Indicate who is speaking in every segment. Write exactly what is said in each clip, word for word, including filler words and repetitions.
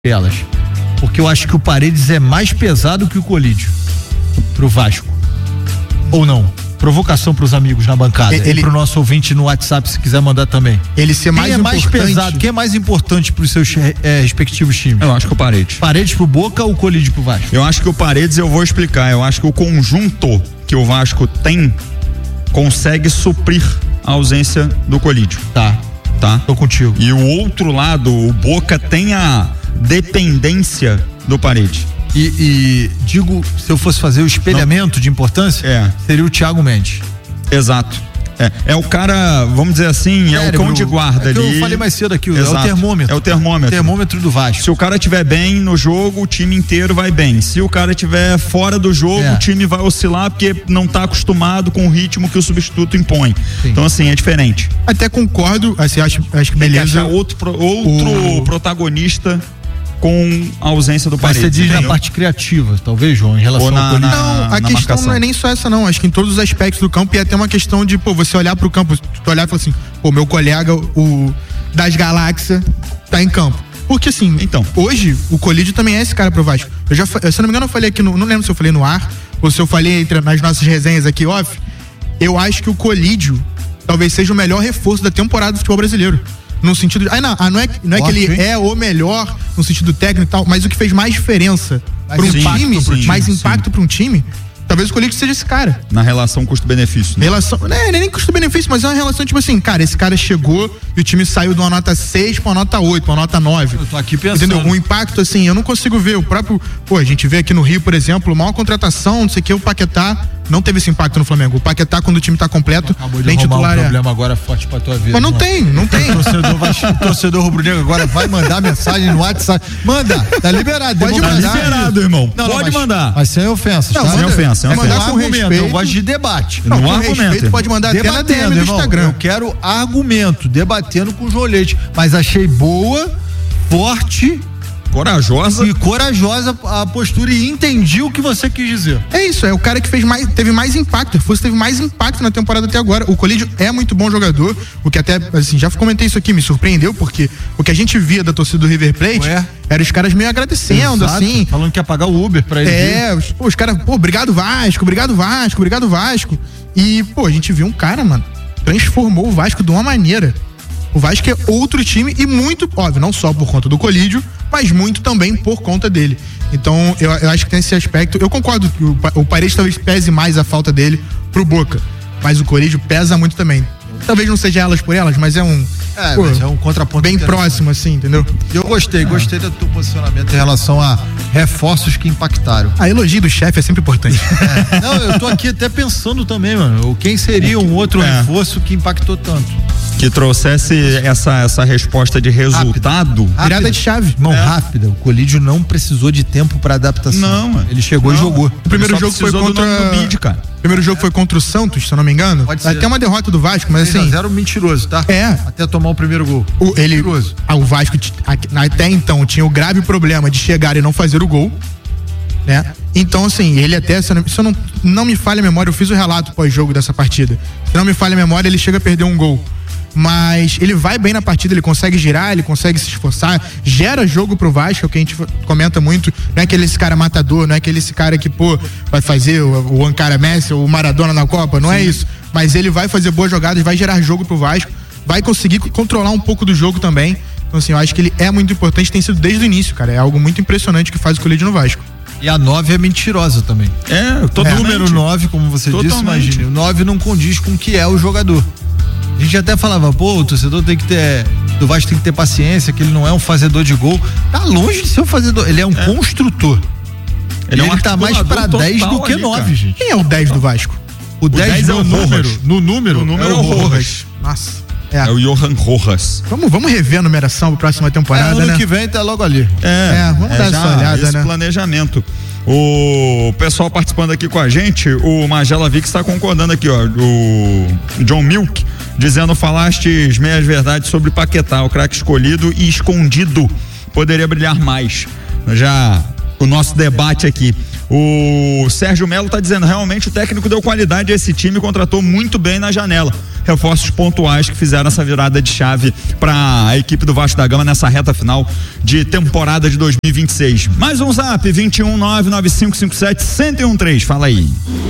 Speaker 1: elas. Porque eu acho que o Paredes é mais pesado que o Colídio pro Vasco. Ou não? Provocação pros amigos na bancada. Ele, e pro nosso ouvinte no WhatsApp, se quiser mandar também.
Speaker 2: Ele ser mais
Speaker 1: Quem é mais pesado? Quem é mais importante pros seus é, respectivos times?
Speaker 3: Eu acho que o Paredes.
Speaker 1: Paredes pro Boca ou o Colídio pro Vasco?
Speaker 3: Eu acho que o Paredes, eu vou explicar, eu acho que o conjunto que o Vasco tem consegue suprir a ausência do Colídio.
Speaker 1: Tá.
Speaker 3: Tá?
Speaker 1: Tô contigo.
Speaker 3: E o outro lado, o Boca tem a dependência do Paredes.
Speaker 1: E, e digo, se eu fosse fazer o espelhamento Não. de importância,
Speaker 3: é.
Speaker 1: seria o Thiago Mendes.
Speaker 3: Exato. É, é o cara, vamos dizer assim, Cérebro, é o cão de guarda é ali.
Speaker 1: Eu falei mais cedo aqui,
Speaker 3: Exato.
Speaker 1: é o termômetro.
Speaker 3: É o termômetro.
Speaker 1: O termômetro do Vasco.
Speaker 3: Se o cara estiver bem no jogo, o time inteiro vai bem. Se o cara estiver fora do jogo, é. o time vai oscilar porque não está acostumado com o ritmo que o substituto impõe. Sim. Então, assim, é diferente.
Speaker 2: Até concordo, assim, acho, acho que beleza.
Speaker 3: Tem que achar outro, outro o... protagonista com a ausência do Paredes.
Speaker 1: Mas você diz na parte criativa, talvez, João, em relação
Speaker 3: na,
Speaker 1: ao Colídio?
Speaker 2: Não, a questão marcação. Não é nem só essa, não. Acho que em todos os aspectos do campo, e até uma questão de, pô, você olhar pro campo, tu olhar e falar assim, pô, meu colega, o das galáxias, tá em campo. Porque assim,
Speaker 3: então,
Speaker 2: hoje, o Colídio também é esse cara pro Vasco. Eu já, se eu não me engano, eu falei aqui, no, não lembro se eu falei no ar, ou se eu falei entre, nas nossas resenhas aqui off, eu acho que o Colídio talvez seja o melhor reforço da temporada do futebol brasileiro. No sentido de, ah, não, ah, não é, não é que ele é o melhor no sentido técnico e tal, mas o que fez mais diferença para um time, pro time, mais impacto para um time, talvez o Colídio seja esse cara.
Speaker 3: Na relação custo-benefício, né?
Speaker 2: Relação, não é nem custo-benefício, mas é uma relação tipo assim, cara, esse cara chegou e o time saiu de uma nota seis pra uma nota oito, pra uma nota nove.
Speaker 1: Eu tô aqui pensando.
Speaker 2: Entendeu? Um impacto assim, eu não consigo ver o próprio, pô, a gente vê aqui no Rio, por exemplo, maior contratação, não sei o que, o Paquetá não teve esse impacto no Flamengo. O Paquetá, quando o time tá completo, nem titular
Speaker 1: um problema é. agora forte pra tua vida.
Speaker 2: Mas não, não tem, não tem.
Speaker 1: O torcedor, vai, o torcedor rubro-negro agora vai mandar mensagem no WhatsApp. Manda, tá liberado.
Speaker 3: Pode mandar. Tá liberado, irmão. Não, pode não, mas, mandar.
Speaker 1: Mas sem ofensa.
Speaker 3: Não, tá? Sem ofensa. Sem
Speaker 1: é
Speaker 3: ofensa.
Speaker 1: Mandar com respeito. Eu gosto de debate.
Speaker 2: Não, não com respeito, pode mandar até na D M do Instagram.
Speaker 1: Eu quero argumento, debatendo com o Jolete. Mas achei boa, forte,
Speaker 3: corajosa
Speaker 1: e corajosa a postura e entendi o que você quis dizer.
Speaker 2: É isso, é o cara que fez mais, teve mais impacto, o Reforço teve mais impacto na temporada até agora. O Colídio é muito bom jogador, o que até, assim, já comentei isso aqui, me surpreendeu, porque o que a gente via da torcida do River Plate Ué? era os caras meio agradecendo,
Speaker 1: Exato,
Speaker 2: assim.
Speaker 1: Falando que ia pagar o Uber pra ele.
Speaker 2: É, os, pô, os caras, pô, obrigado Vasco, obrigado Vasco, obrigado Vasco. E, pô, a gente viu um cara, mano, transformou o Vasco de uma maneira. O Vasco é outro time e muito, óbvio, não só por conta do Colídio, mas muito também por conta dele. Então, eu, eu acho que tem esse aspecto. Eu concordo que o, o Paredes talvez pese mais a falta dele pro Boca, mas o Colídio pesa muito também. Talvez não seja elas por elas, mas é um.
Speaker 1: É,
Speaker 2: pô,
Speaker 1: mas é um contraponto
Speaker 2: bem próximo, assim, entendeu?
Speaker 1: Eu gostei, gostei do teu posicionamento em relação a reforços que impactaram.
Speaker 2: A elogio do chefe é sempre importante.
Speaker 1: É. Não, eu tô aqui até pensando também, mano. Quem seria um outro é. reforço que impactou tanto?
Speaker 3: Que trouxesse essa, essa resposta de resultado.
Speaker 2: Virada de chave.
Speaker 1: Mão é. rápida. O Colídio não precisou de tempo pra adaptação.
Speaker 3: Não,
Speaker 1: ele chegou
Speaker 3: não.
Speaker 1: e jogou.
Speaker 2: O primeiro jogo foi contra
Speaker 3: o Bid, cara.
Speaker 2: O primeiro jogo é. foi contra o Santos, se eu não me engano.
Speaker 1: Pode ser.
Speaker 2: Até uma derrota do Vasco, mas assim.
Speaker 1: Zero mentiroso, tá?
Speaker 2: É.
Speaker 1: Até tomar o primeiro gol.
Speaker 2: O, ele, mentiroso. Ah, o Vasco até então tinha o grave problema de chegar e não fazer o gol, né? Então, assim, ele até, se eu não, se eu não, não me falha a memória, eu fiz o relato pós-jogo dessa partida. Se não me falha a memória, ele chega a perder um gol. Mas ele vai bem na partida, ele consegue girar, ele consegue se esforçar, gera jogo pro Vasco, é o que a gente comenta muito. Não é aquele esse cara matador, não é aquele esse cara que, pô, vai fazer o, o Ancara Messi ou o Maradona na Copa, não Sim. é isso. Mas ele vai fazer boas jogadas, vai gerar jogo pro Vasco, vai conseguir controlar um pouco do jogo também. Então, assim, eu acho que ele é muito importante, tem sido desde o início, cara. É algo muito impressionante que faz o Colídio no Vasco.
Speaker 1: E a nove é mentirosa também.
Speaker 3: É, todo
Speaker 1: é. número nove, como você Totalmente. disse, imagine. O nove não condiz com o que é o jogador. A gente até falava, pô, o torcedor tem que ter, do Vasco tem que ter paciência, que ele não é um fazedor de gol. Tá longe de ser um fazedor, ele é um é. construtor. Ele, ele, é um tá mais pra dez do que nove, gente.
Speaker 2: Quem é o dez do Vasco?
Speaker 1: O, o dez é o número. No número,
Speaker 3: no número é o Rojas.
Speaker 2: Nossa.
Speaker 3: É. é o Johan Rojas.
Speaker 2: Vamos, vamos rever a numeração pra próxima temporada,
Speaker 1: é, ano
Speaker 2: né?
Speaker 1: Ano que vem tá logo ali.
Speaker 3: É,
Speaker 2: é vamos
Speaker 3: é
Speaker 2: dar essa olhada,
Speaker 3: esse
Speaker 2: né?
Speaker 3: planejamento. O pessoal participando aqui com a gente, o Magela Vic está concordando aqui, ó, o John Milk, dizendo, falaste meias verdades sobre Paquetá, o craque escolhido e escondido, poderia brilhar mais. Já o nosso debate aqui. O Sérgio Melo está dizendo, realmente o técnico deu qualidade a esse time, contratou muito bem na janela. reforços pontuais que fizeram essa virada de chave para a equipe do Vasco da Gama nessa reta final de temporada de dois mil e vinte e seis. Mais um zap, vinte e um nove nove cinco cinco sete um zero um três. Fala aí.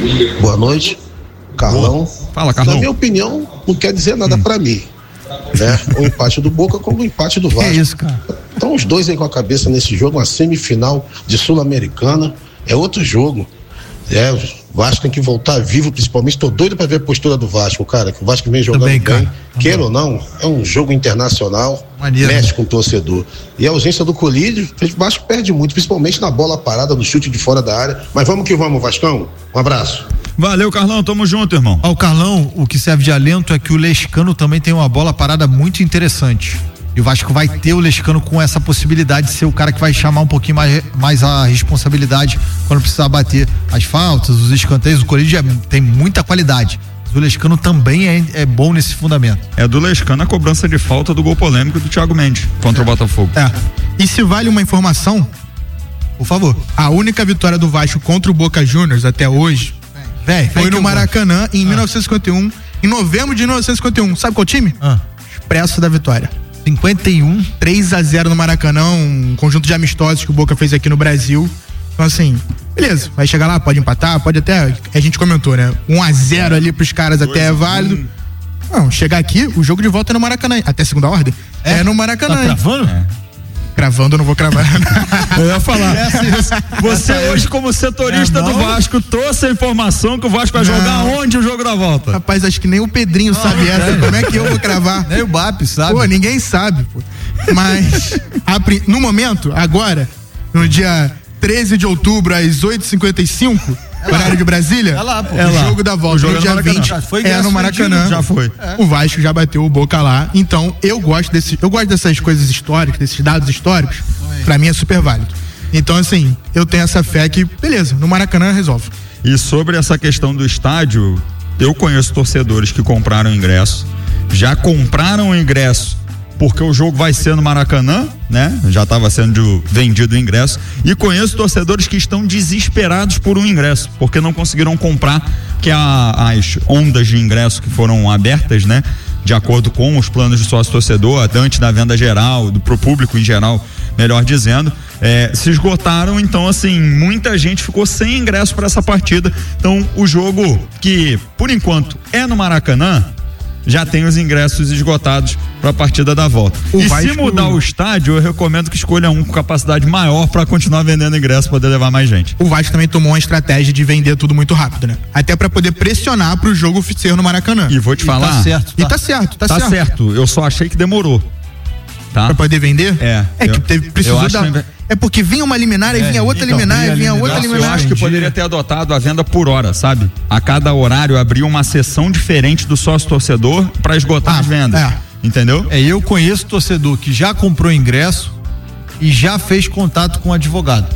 Speaker 4: Boa noite, Carlão.
Speaker 3: Fala, Carlão.
Speaker 4: Na minha opinião, não quer dizer nada hum. para mim. Né? O empate do Boca como o empate do Vasco.
Speaker 1: É isso, cara.
Speaker 4: Então os dois aí com a cabeça nesse jogo, uma semifinal de Sul-Americana, é outro jogo. É, o Vasco tem que voltar vivo, principalmente. Tô doido pra ver a postura do Vasco, cara. Que o Vasco vem jogando
Speaker 1: Também,
Speaker 4: bem. Queira ou não, é um jogo internacional.
Speaker 1: Maneiro,
Speaker 4: mexe
Speaker 1: né?
Speaker 4: com o torcedor. E a ausência do Colídio, o Vasco perde muito, principalmente na bola parada, no chute de fora da área. Mas vamos que vamos, Vascão. Um abraço.
Speaker 3: Valeu, Carlão, tamo junto, irmão.
Speaker 1: Ó, o Carlão, o que serve de alento é que o Lescano também tem uma bola parada muito interessante. E o Vasco vai ter o Lescano com essa possibilidade de ser o cara que vai chamar um pouquinho mais, mais a responsabilidade quando precisar bater as faltas, os escanteios. O Corinthians tem muita qualidade. Mas o Lescano também é, é bom nesse fundamento.
Speaker 3: É do Lescano a cobrança de falta do gol polêmico do Thiago Mendes contra
Speaker 1: é.
Speaker 3: o Botafogo.
Speaker 2: É. E se vale uma informação,
Speaker 1: por favor.
Speaker 2: A única vitória do Vasco contra o Boca Juniors até hoje
Speaker 1: Véi,
Speaker 2: foi no Maracanã em
Speaker 1: ah.
Speaker 2: mil novecentos e cinquenta e um, em novembro de mil novecentos e cinquenta e um. Sabe qual time?
Speaker 1: Ah.
Speaker 2: Expresso da Vitória.
Speaker 1: cinquenta e um.
Speaker 2: três a zero no Maracanã, um conjunto de amistosos que o Boca fez aqui no Brasil. Então assim, beleza, vai chegar lá, pode empatar, pode até, a gente comentou, né? um a zero ali pros caras até é válido. Não, chegar aqui, o jogo de volta é no Maracanã, até segunda ordem. É, é no Maracanã.
Speaker 1: Tá cravando?
Speaker 2: É. Cravando, eu não vou cravar.
Speaker 3: Eu ia falar. Você hoje, como setorista é, do Vasco, trouxe a informação que o Vasco vai não. jogar onde o jogo da volta?
Speaker 2: Rapaz, acho que nem o Pedrinho não, sabe essa. É. Como é que eu vou cravar?
Speaker 1: Nem o B A P sabe.
Speaker 2: Pô, ninguém sabe, pô. Mas, a, no momento, agora, no dia treze de outubro, às oito e cinquenta e cinco, é horário de Brasília,
Speaker 1: é lá, pô.
Speaker 2: É o lá. jogo da volta, o jogo no dia vinte, é no Maracanã.
Speaker 3: Já foi.
Speaker 2: É. O Vasco já bateu o Boca lá. Então, eu gosto desse, eu gosto dessas coisas históricas, desses dados históricos. Pra mim é super válido. Então, assim, eu tenho essa fé que, beleza, no Maracanã resolve.
Speaker 3: E sobre essa questão do estádio, eu conheço torcedores que compraram ingresso, já compraram o ingresso porque o jogo vai ser no Maracanã, né? Já estava sendo vendido o ingresso. E conheço torcedores que estão desesperados por um ingresso, porque não conseguiram comprar, que a, as ondas de ingresso que foram abertas, né? De acordo com os planos de sócio-torcedor, antes da venda geral, do, pro público em geral, melhor dizendo, é, se esgotaram. Então, assim, muita gente ficou sem ingresso para essa partida. Então, o jogo, que por enquanto é no Maracanã, já tem os ingressos esgotados para a partida da volta. O e Vasco... se mudar o estádio, eu recomendo que escolha um com capacidade maior para continuar vendendo ingresso, poder levar mais gente.
Speaker 2: O Vasco também tomou uma estratégia de vender tudo muito rápido, né? Até para poder pressionar pro jogo ser no Maracanã.
Speaker 3: E vou te
Speaker 1: e
Speaker 3: falar.
Speaker 1: Tá certo,
Speaker 2: tá. E tá certo, tá,
Speaker 3: tá
Speaker 2: certo.
Speaker 3: certo. Eu só achei que demorou. Tá?
Speaker 2: Pra poder vender?
Speaker 3: É.
Speaker 2: É
Speaker 3: eu,
Speaker 2: que teve, precisou dar. Que... É porque vinha uma liminar e é, vinha outra então, liminar e vinha outra
Speaker 3: Nossa,
Speaker 2: liminar.
Speaker 3: Eu acho que poderia ter adotado a venda por hora, sabe? A cada horário abrir uma sessão diferente do sócio torcedor para esgotar ah, as vendas. É. Entendeu?
Speaker 1: É, eu conheço torcedor que já comprou ingresso e já fez contato com o advogado.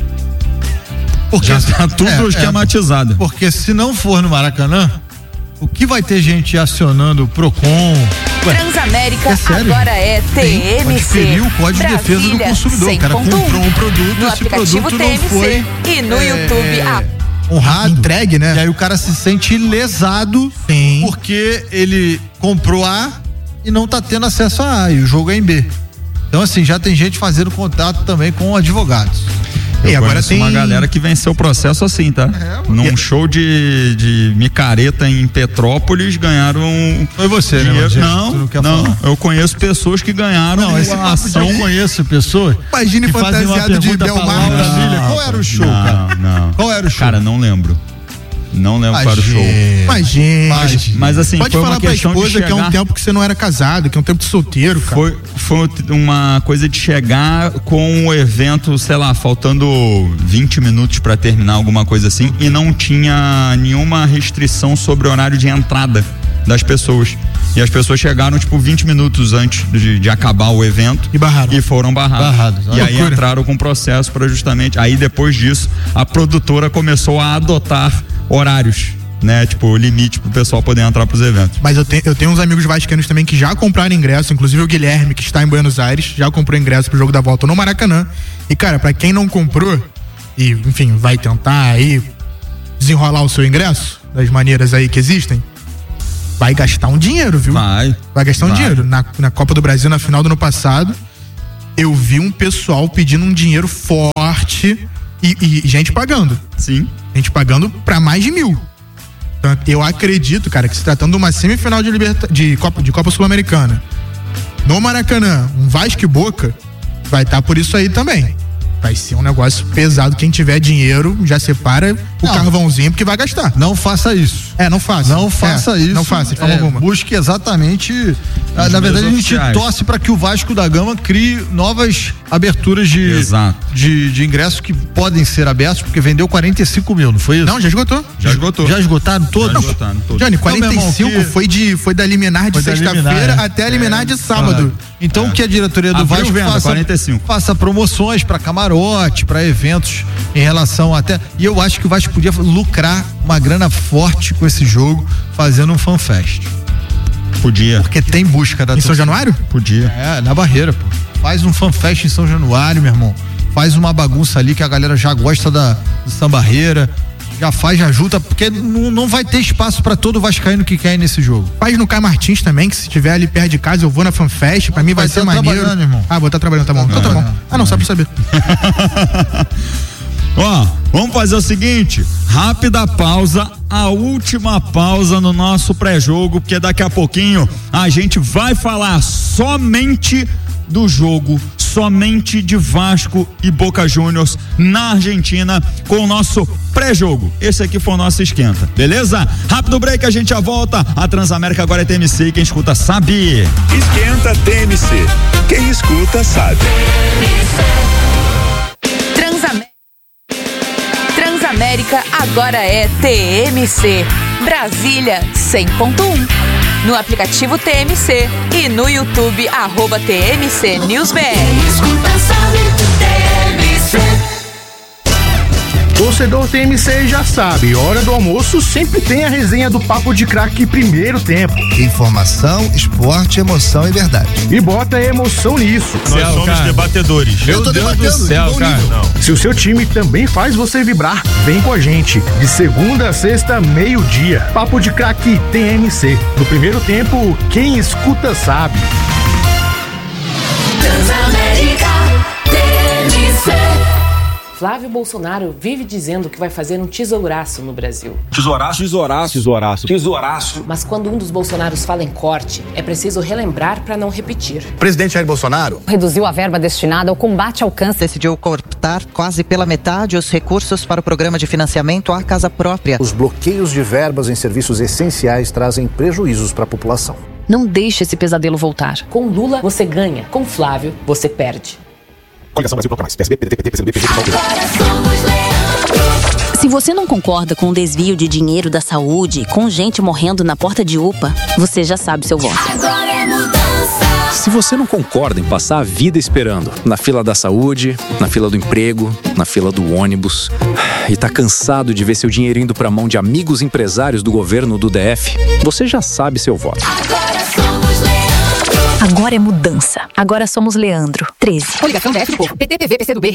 Speaker 3: Porque já tá tudo é, esquematizado.
Speaker 1: É, porque se não for no Maracanã, o que vai ter gente acionando o Procon?
Speaker 5: Ué, Transamérica é agora é T M C.
Speaker 1: Feriu o Código de Defesa do Consumidor. O cara comprou um produto,
Speaker 5: no
Speaker 1: esse produto não foi
Speaker 5: e no é, YouTube
Speaker 1: é, honrado,
Speaker 2: entregue, né?
Speaker 1: E aí o cara se sente lesado Sim. porque ele comprou A e não tá tendo acesso a A e o jogo é em B. Então assim, já tem gente fazendo contato também com advogados.
Speaker 3: Eu
Speaker 2: e agora tem
Speaker 3: uma galera que venceu o processo assim, tá? É, Num show de, de micareta em Petrópolis, ganharam.
Speaker 1: Foi você,
Speaker 3: dinheiro.
Speaker 1: né?
Speaker 3: Não, não, não. Eu conheço pessoas que ganharam.
Speaker 1: Não, esse ação. Eu conheço pessoas.
Speaker 2: Imagine fantasiado de Belmar.
Speaker 1: Qual era o show,
Speaker 3: não,
Speaker 1: cara?
Speaker 3: Não.
Speaker 1: Qual era o show?
Speaker 3: Cara, não lembro. Não lembro para o show.
Speaker 2: Imagina.
Speaker 3: Mas, mas assim,
Speaker 2: pode
Speaker 3: foi
Speaker 2: falar
Speaker 3: uma questão
Speaker 2: pra esposa
Speaker 3: de chegar...
Speaker 2: que é um tempo que você não era casado, que é um tempo de solteiro, cara.
Speaker 3: Foi, foi uma coisa de chegar com o evento, sei lá, faltando vinte minutos para terminar, alguma coisa assim, e não tinha nenhuma restrição sobre o horário de entrada das pessoas. E as pessoas chegaram, tipo, vinte minutos antes de, de acabar o evento.
Speaker 2: E barraram.
Speaker 3: E foram barrados.
Speaker 1: barrados.
Speaker 3: E aí loucura. Entraram com processo para justamente. Aí depois disso, a produtora começou a adotar horários, né? Tipo, limite pro pessoal poder entrar pros eventos.
Speaker 2: Mas eu tenho, eu tenho uns amigos vascaínos também que já compraram ingresso, inclusive o Guilherme, que está em Buenos Aires, já comprou ingresso pro jogo da volta no Maracanã. E, cara, pra quem não comprou, e, enfim, vai tentar aí desenrolar o seu ingresso, das maneiras aí que existem, vai gastar um dinheiro, viu?
Speaker 3: Vai.
Speaker 2: Vai gastar um
Speaker 3: vai.
Speaker 2: dinheiro. Na, na Copa do Brasil, na final do ano passado, eu vi um pessoal pedindo um dinheiro forte e, e gente pagando.
Speaker 3: Sim.
Speaker 2: Gente pagando pra mais de mil. Então, eu acredito, cara, que se tratando de uma semifinal de, liberta, de Copa, de Copa Sul-Americana, no Maracanã, um Vasco e Boca, vai estar por isso aí também. Vai ser um negócio pesado. Quem tiver dinheiro, já separa o não. carvãozinho, porque vai gastar.
Speaker 1: Não faça isso.
Speaker 2: É, não faça.
Speaker 1: Não faça
Speaker 2: é,
Speaker 1: isso.
Speaker 2: Não faça, de forma
Speaker 1: é,
Speaker 2: alguma.
Speaker 1: Busque exatamente. Os na verdade, a gente oficiais. torce para que o Vasco da Gama crie novas aberturas de, de, de ingressos que podem ser abertos, porque vendeu quarenta e cinco mil, não foi isso?
Speaker 2: Não, já esgotou.
Speaker 3: Já esgotou.
Speaker 1: Já esgotaram todos?
Speaker 3: Já esgotaram todos.
Speaker 2: Johnny, quarenta e cinco
Speaker 1: então,
Speaker 2: foi, de, foi da liminar de sexta-feira é. até a liminar é. de sábado.
Speaker 1: É. Então, é. que a diretoria do
Speaker 3: Abriu
Speaker 1: Vasco
Speaker 3: venda,
Speaker 1: faça,
Speaker 3: quarenta e cinco.
Speaker 1: faça promoções para camarote, para eventos em relação até. E eu acho que o Vasco podia lucrar uma grana forte com esse jogo, fazendo um fanfest.
Speaker 3: Podia.
Speaker 1: Porque tem busca da
Speaker 2: Em São Januário?
Speaker 3: Podia.
Speaker 1: É, na Barreira, pô. Faz um fanfest em São Januário, meu irmão. Faz uma bagunça ali que a galera já gosta da, do Sambarreira. Já faz, já ajuda, porque não, não vai ter espaço pra todo vascaíno que quer ir nesse jogo.
Speaker 2: Faz no Caio Martins também, que se tiver ali perto de casa, eu vou na FanFest, pra mim vai, vai ser maneiro.
Speaker 1: Irmão.
Speaker 2: Ah, vou estar tá trabalhando, tá bom. Então tá bom. Ah, não, só pra saber.
Speaker 3: Ó, vamos fazer o seguinte, rápida pausa, a última pausa no nosso pré-jogo, porque daqui a pouquinho a gente vai falar somente do jogo, somente de Vasco e Boca Juniors na Argentina com o nosso pré-jogo. Esse aqui foi o nosso esquenta, beleza? Rápido break, a gente já volta. A Transamérica agora é T M C e quem escuta sabe.
Speaker 6: Esquenta T M C, quem escuta sabe.
Speaker 5: Transamérica. Transamérica agora é T M C. Brasília cem ponto um. No aplicativo T M C e no YouTube, arroba T M C News B R.
Speaker 7: Torcedor T M C já sabe, hora do almoço sempre tem a resenha do Papo de Craque primeiro tempo.
Speaker 8: Informação, esporte, emoção e verdade.
Speaker 7: E bota emoção nisso.
Speaker 9: Nós céu, somos cara. debatedores.
Speaker 8: Meu Deus do céu, cara.
Speaker 7: Se o seu time também faz você vibrar, vem com a gente. De segunda a sexta, meio-dia. Papo de Craque T M C. No primeiro tempo, quem escuta sabe.
Speaker 10: Transamérica T M C.
Speaker 11: Flávio Bolsonaro vive dizendo que vai fazer um tesouraço no Brasil.
Speaker 9: Tesouraço? Tesouraço. Tesouraço. Tesouraço.
Speaker 11: Mas quando um dos Bolsonaros fala em corte, é preciso relembrar para não repetir.
Speaker 8: O presidente Jair Bolsonaro
Speaker 12: reduziu a verba destinada ao combate ao câncer.
Speaker 13: Decidiu cortar quase pela metade os recursos para o programa de financiamento à casa própria.
Speaker 14: Os bloqueios de verbas em serviços essenciais trazem prejuízos para a população.
Speaker 15: Não deixe esse pesadelo voltar.
Speaker 11: Com Lula, você ganha. Com Flávio, você perde.
Speaker 14: Coligação Brasil Bloco Mais. P S B, P D T, P C B, P D T.
Speaker 15: Se você não concorda com o desvio de dinheiro da saúde, com gente morrendo na porta de U P A, você já sabe seu voto.
Speaker 10: Agora é mudança.
Speaker 16: Se você não concorda em passar a vida esperando na fila da saúde, na fila do emprego, na fila do ônibus, e tá cansado de ver seu dinheiro indo pra mão de amigos empresários do governo do D F, você já sabe seu voto.
Speaker 10: Agora somos Leandro.
Speaker 15: Agora é mudança. Agora somos Leandro. treze.
Speaker 11: Coligação D F do Povo. P T, P V, P C do B.